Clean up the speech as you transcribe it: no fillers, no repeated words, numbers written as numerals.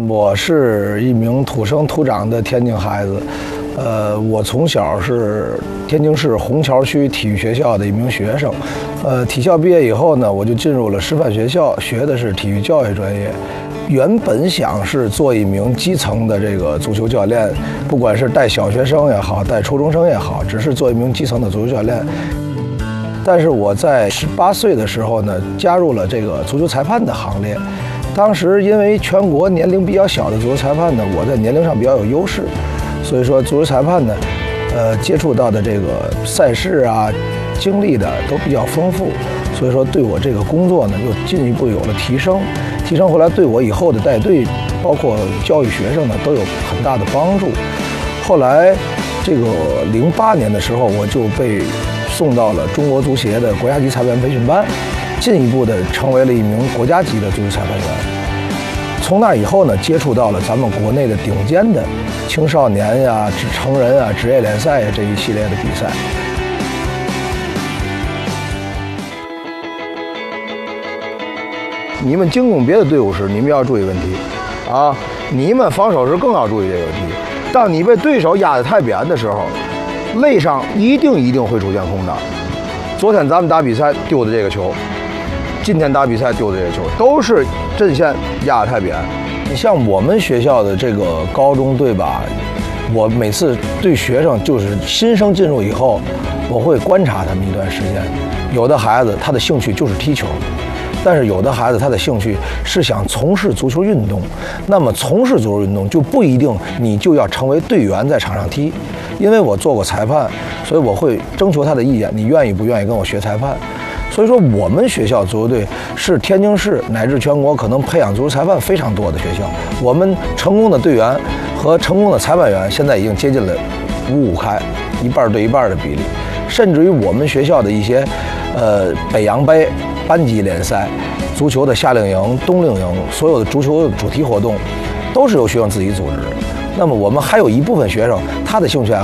我是一名土生土长的天津孩子，我从小是天津市虹桥区体育学校的一名学生，体校毕业以后呢，我就进入了师范学校，学的是体育教育专业。原本想是做一名基层的这个足球教练，不管是带小学生也好，带初中生也好，只是做一名基层的足球教练。但是我在18岁的时候呢，加入了这个足球裁判的行列。当时因为全国年龄比较小的足球裁判呢，我在年龄上比较有优势，所以说足球裁判呢，接触到的这个赛事啊，经历的都比较丰富，所以说对我这个工作呢又进一步有了提升回来，对我以后的带队，包括教育学生呢都有很大的帮助。后来这个08年的时候，我就被送到了中国足协的国家级裁判员培训班，进一步的成为了一名国家级的足球裁判员。从那以后呢，接触到了咱们国内的顶尖的青少年呀、成人啊、职业联赛呀这一系列的比赛。你们进攻别的队伍时，你们要注意问题啊！你们防守时更要注意这个问题。当你被对手压得太扁的时候，肋上一定会出现空档。昨天咱们打比赛丢的这个球，今天打比赛丢的这个球，都是阵线压得太扁。你像我们学校的这个高中队吧，我每次对学生就是新生进入以后，我会观察他们一段时间。有的孩子他的兴趣就是踢球，但是有的孩子他的兴趣是想从事足球运动，那么从事足球运动就不一定你就要成为队员在场上踢。因为我做过裁判，所以我会征求他的意见，你愿意不愿意跟我学裁判？所以说我们学校足球队是天津市乃至全国可能培养足球裁判非常多的学校，我们成功的队员和成功的裁判员现在已经接近了5-5开，1半对1半的比例，甚至于我们学校的一些北洋杯、班级联赛、足球的夏令营、冬令营，所有的足球的主题活动都是由学生自己组织的。那么我们还有一部分学生，他的兴趣爱好